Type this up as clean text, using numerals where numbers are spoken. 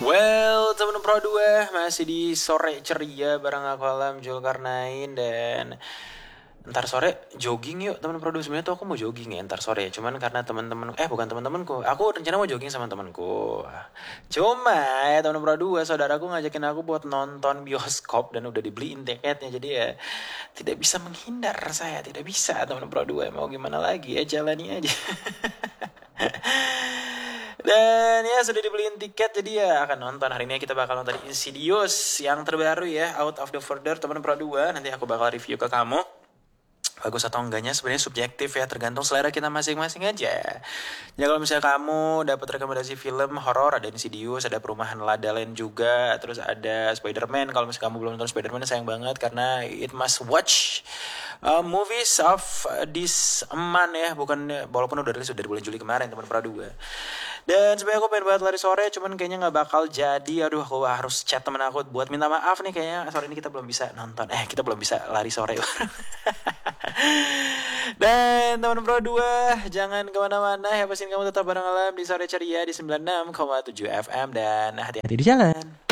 Well, temen Pro 2 masih di sore ceria bareng aku Alam Zulkarnain dan ntar sore jogging yuk temen Pro 2. Sebenarnya tuh aku mau jogging ya ntar sore, cuman karena teman-teman bukan teman-temanku, aku rencana mau jogging sama temanku. Cuma ya temen Pro 2 saudaraku ngajakin aku buat nonton bioskop dan udah dibeliin tiketnya, jadi ya tidak bisa menghindar, saya tidak bisa temen Pro 2, mau gimana lagi ya, jalani aja. Dan ya sudah dibeliin tiket, jadi ya akan nonton. Hari ini kita bakal nonton Insidious yang terbaru ya, Out of the Further teman Pro 2. Nanti aku bakal review ke kamu. Bagus atau enggaknya sebenarnya subjektif ya, tergantung selera kita masing-masing aja. Ya kalau misalnya kamu dapat rekomendasi film horor, ada Insidious, ada Perumahan Lada Land juga, terus ada Spider-Man. Kalau misalnya kamu belum nonton Spider-Man, sayang banget karena it must watch movies of this man ya, bukan, walaupun udah rilis dari bulan Juli kemarin teman Pro 2. Dan sebenarnya aku pengen banget lari sore, cuman kayaknya nggak bakal jadi. Aduh, aku harus chat temen aku buat minta maaf nih, kayaknya sore ini kita belum bisa nonton. Kita belum bisa lari sore. Dan teman Pro 2, jangan kemana-mana ya, pastiin kamu tetap bareng Alam di sore ceria di 96,7 FM dan hati-hati di jalan.